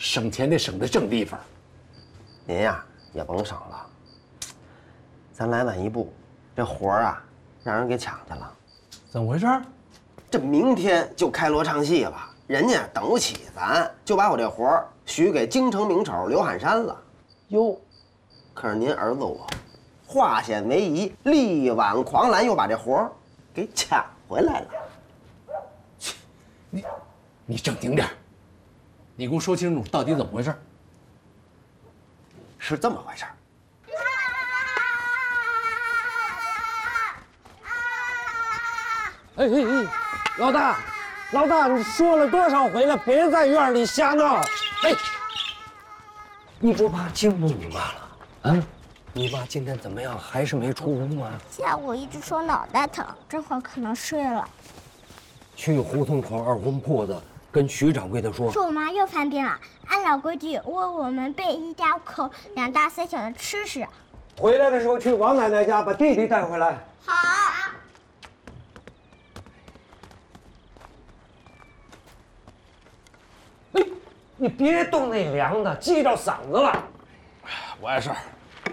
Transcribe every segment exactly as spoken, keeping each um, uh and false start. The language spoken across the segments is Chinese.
省钱得省在正地方。 您呀也甭省了，咱来晚一步，这活儿啊让人给抢去了。 怎么回事？ 这明天就开锣唱戏了，人家等不起咱，就把我这活儿许给京城名丑刘汉山了。哟，可是您儿子我化险为夷，力挽狂澜，又把这活儿给抢回来了。 切，你你正经点，你给我说清楚到底怎么回事？ 是这么回事。 哎哎哎，老大，老大，你说了多少回了，别在院里瞎闹！哎，你不怕惊动你妈了？啊？你妈今天怎么样？还是没出屋吗？ 下午一直说脑袋疼，这会儿可能睡了。 去胡同口二婚铺子跟徐掌柜的说， 说我妈又犯病了，按老规矩喂我们备一大口两大三小的吃食。 回来的时候去王奶奶家把弟弟带回来。 好。 哎，你别动那凉的，激着嗓子了。 我碍事儿。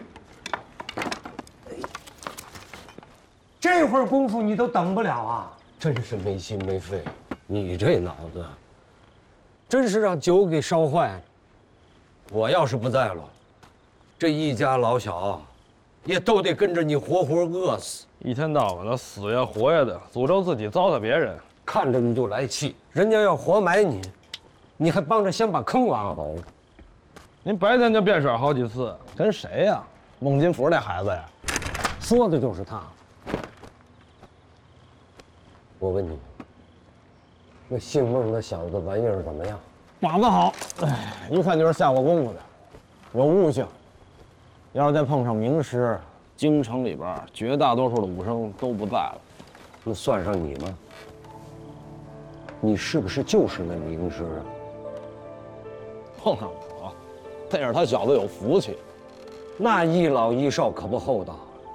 这会儿功夫你都等不了啊！真是没心没肺，你这脑子，真是让酒给烧坏了。我要是不在了，这一家老小，也都得跟着你活活饿死。 一天到晚的死呀活呀的，诅咒自己，糟蹋别人， 看着你就来气。人家要活埋你，你还帮着先把坑挖好。 您白天就变色好几次，跟谁呀？孟金福那孩子呀？ 说的就是他。我问你，那姓孟的小子玩意儿怎么样？ 把子好，哎，一看就是下过功夫的，有悟性。要是再碰上名师，京城里边绝大多数的武生都不在了。 那算上你吗？你是不是就是那名师啊？ 碰上我，那是他小子有福气。 那一老一少可不厚道，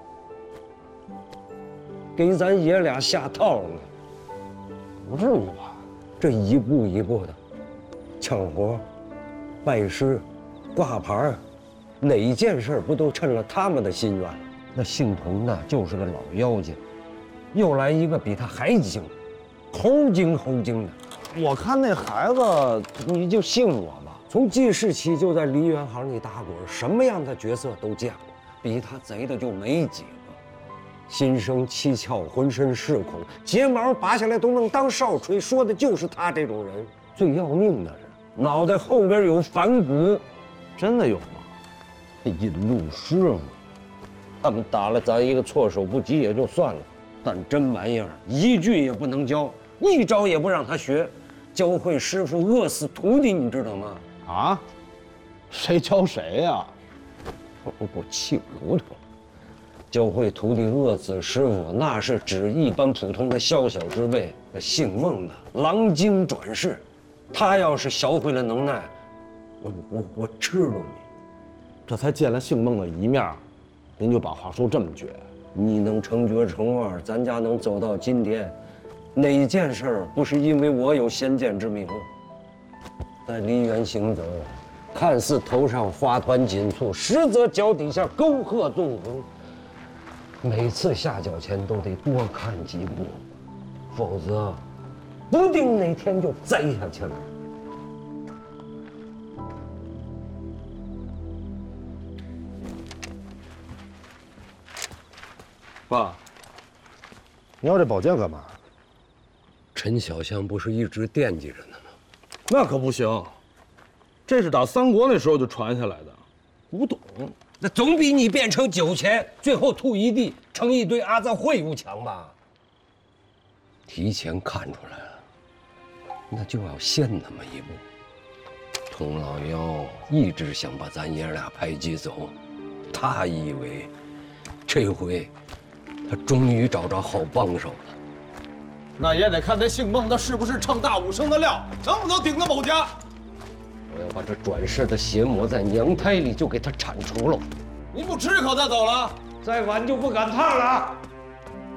给咱爷俩下套呢。 不至于吧？ 这一步一步的，抢活、拜师、挂牌，哪件事不都趁了他们的心愿？那姓彭的就是个老妖精，又来一个比他还精，猴精猴精的。 我看那孩子， 你就信我吧，从记事起就在梨园行里打滚，什么样的角色都见过，比他贼的就没几个。心生七窍，浑身是孔，睫毛拔下来都能当哨吹，说的就是他这种人。最要命的是，脑袋后边有反骨。 真的有吗？ 引路师嘛，他们打了咱一个措手不及也就算了，但真玩意儿一句也不能教，一招也不让他学，教会师傅饿死徒弟，你知道吗？ 啊？谁教谁呀？ 我我气糊涂了。教会徒弟饿死师傅，那是指一般普通的宵小之辈。姓孟的狼精转世，他要是学会了能耐，我我我吃了你。 这才见了姓孟的一面，您就把话说这么绝？ 你能成绝成腕，咱家能走到今天，哪件事儿不是因为我有先见之明？在梨园行走，看似头上花团锦簇，实则脚底下沟壑纵横。每次下脚前都得多看几步，否则不定哪天就栽下去了。 爸，你要这宝剑干嘛？ 陈小香不是一直惦记着呢吗？ 那可不行，这是打三国那时候就传下来的，古董。 那总比你变成酒钱，最后吐一地，成一堆阿杂秽物强吧？提前看出来了，那就要先那么一步。童老妖一直想把咱爷俩排挤走，他以为这回他终于找着好帮手了。 那也得看这姓孟的是不是称大武生的料，能不能顶得某家。 我要把这转世的邪魔在娘胎里就给他铲除了。 你不吃一口再走了？ 再晚就不赶趟了。